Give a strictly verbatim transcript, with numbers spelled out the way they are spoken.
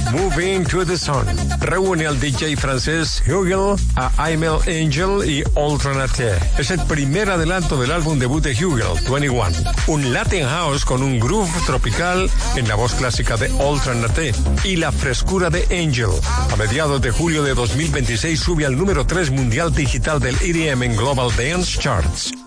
Moving to the Sun. Reúne al D J francés Hugel, a Aimel Angel y Alternate. Es el primer adelanto del álbum debut de Hugel, veintiuno. Un Latin House con un groove tropical en la voz clásica de Alternate y la frescura de Angel. A mediados de julio de dos mil veintiséis sube al número tres mundial digital del E D M en Global Dance Charts.